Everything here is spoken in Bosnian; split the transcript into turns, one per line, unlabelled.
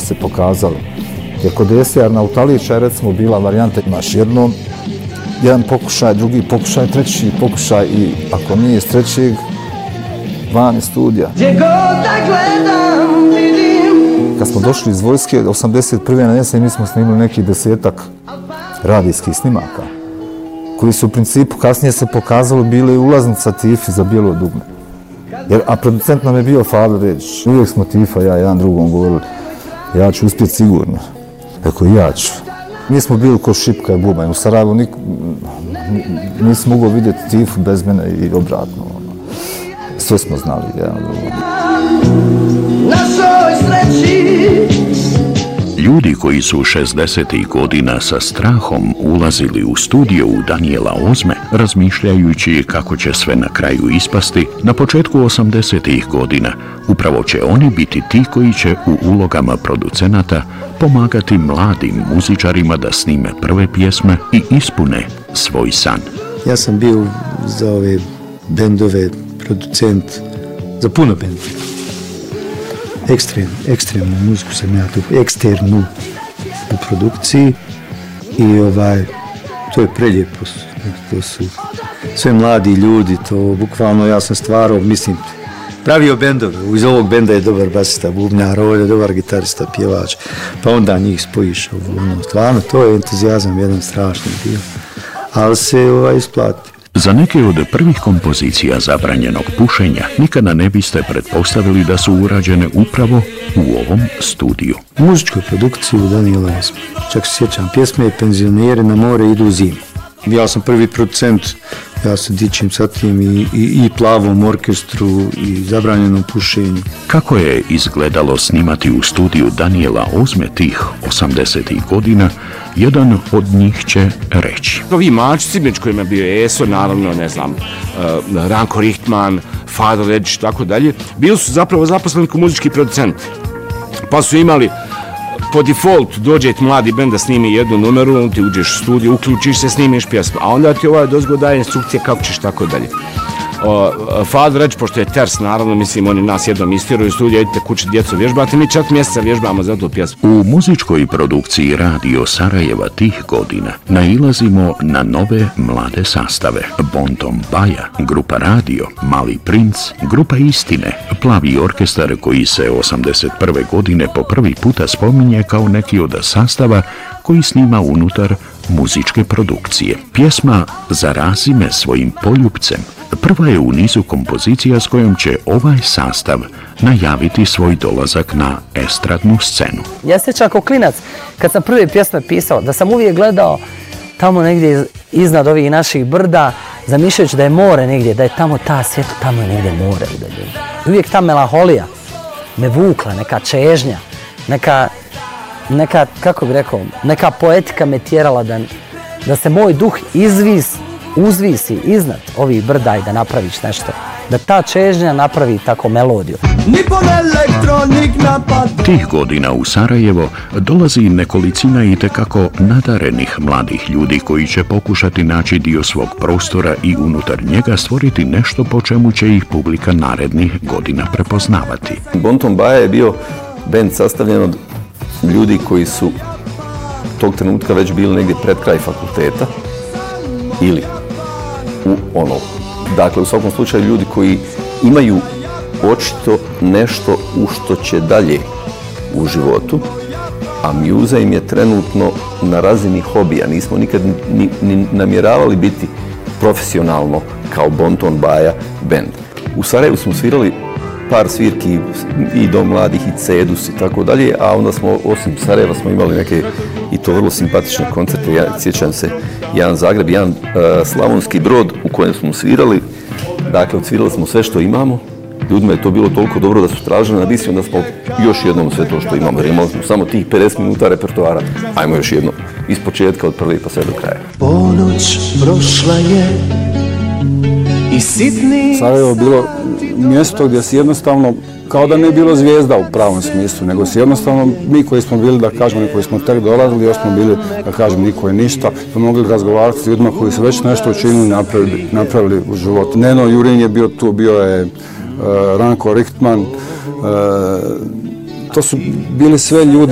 se pokazali. Jer kod Esija Arnautalića je recimo bila varijanta, imaš jedan pokušaj, drugi pokušaj, treći pokušaj i ako nije iz trećeg, van iz studija. Kad smo došli iz vojske, 81. na jesen mi smo snimili neki 10-ak radijskih snimaka, koji su u principu kasnije se pokazalo bili ulaznica Tifi za Bijelo dugme. A producent nam je bio Fadil Ređić. Uvijek smo Tifa, ja jedan drugom govorili, ja ću uspjeti sigurno. Eko i ja ću. Mi smo bili ko šipka i bubanj. U Sarajevu nisam mogao vidjeti Tifu bez mene i obratno. Sve smo znali jedan drugom.
Ljudi koji su 60. godina sa strahom ulazili u studio u Danijela Ozme, razmišljajući kako će sve na kraju ispasti, na početku 80. godina upravo će oni biti ti koji će u ulogama producenata pomagati mladim muzičarima da snime prve pjesme i ispune svoj san.
Ja sam bio za ove bendove producent, za puno bendova. Ekstremnu muziku sam ja tu, eksternu u produkciji i to je preljepo, to su sve mladi ljudi, to bukvalno ja sam stvarao, mislim, pravio bendove, iz ovog benda je dobar basista, bubnjar, ovo je dobar gitarista, pjevač, pa onda njih spojiš, stvarno, to je entuzijazam jedan strašni bio, ali se isplati.
Za neke od prvih kompozicija zabranjenog pušenja nikada ne biste pretpostavili da su urađene upravo u ovom studiju.
U muzičkoj produkciji u Danijela Ozme. Čak se sjećam pjesme Penzioneri na more idu zimu. Ja sam prvi producent, ja se dičim sa tim i Plavom orkestru i zabranjenom pušenju.
Kako je izgledalo snimati u studiju Danijela Ozme tih 80. godina, jedan od njih će reći.
Ovi mačci, među kojima je bio Eso, naravno, ne znam, Ranko Richtman, Fadil Ređić, tako dalje, bili su zapravo zaposleni kao muzički producenti. Pa su imali, po default, dođe ti mladi bend da snimi jednu numeru, ti uđeš u studiju, uključiš se, snimiš pjesmu, a onda ti dozgo daje instrukcije kako ćeš, tako dalje. Fadil Ređić, pošto je ters, naravno, mislim, oni nas jednom istiraju u studiju, idite kući djecu vježbati, mi 4 mjeseca vježbamo za tu pjesmu.
U muzičkoj produkciji Radio Sarajeva tih godina nailazimo na nove mlade sastave. Bonton Baja, Grupa Radio, Mali princ, Grupa Istine, Plavi orkestar koji se 81. godine po prvi puta spominje kao neki od sastava koji snima unutar muzičke produkcije. Pjesma Zarazi me svojim poljupcem prva je u nizu kompozicija s kojom će ovaj sastav najaviti svoj dolazak na estradnu scenu.
Ja sjećam kao klinac, kad sam prve pjesme pisao, da sam uvijek gledao tamo negdje iznad ovih naših brda, zamišljajući da je more negdje, da je tamo ta svijeta, tamo je negdje more. Uvijek ta melanholija me vukla, neka čežnja, neka, kako bih rekao, neka poetika me tjerala da se moj duh uzvisi iznad ovih brda i da napraviš nešto. Da ta čežnja napravi tako melodiju.
Tih godina u Sarajevo dolazi nekolicina itekako nadarenih mladih ljudi koji će pokušati naći dio svog prostora i unutar njega stvoriti nešto po čemu će ih publika narednih godina prepoznavati.
Bonton Baja je bio bend sastavljen od ljudi koji su tog trenutka već bili negdje pred kraj fakulteta ili dakle u svakom slučaju ljudi koji imaju očito nešto u što će dalje u životu, a mjuza im je trenutno na razini hobija. Nismo nikad ni namjeravali biti profesionalno kao Bonton Baja bend. U Sarajevu smo svirali par svirki i Dom mladih i Cedus i tako dalje, a onda smo osim Sarajeva smo imali neke i to vrlo simpatične koncerte. Sjećam se jedan Zagreb, jedan Slavonski Brod u kojem smo svirali. Dakle, odsvirali smo sve što imamo. Ljudima je to bilo toliko dobro da su tražili na disi, onda smo još jednom sve to što imamo. Jer imali smo samo tih 50 minuta repertoara. Ajmo još jedno. Iz početka, od prve pa sve do kraja.
Ponoć prošla je i sitni...
Sarajevo je bilo mjesto gdje si jednostavno, kao da ne bilo zvijezda u pravom smislu, nego si jednostavno mi koji smo bili, da kažemo, mi koji smo tek dolazili, još smo bili, da kažem, niko je ništa, smo mogli razgovarati s ljudima koji su već nešto učinili, napravili u životu. Neno Jurin je bio tu, bio je Ranko Richtman, to su bili sve ljudi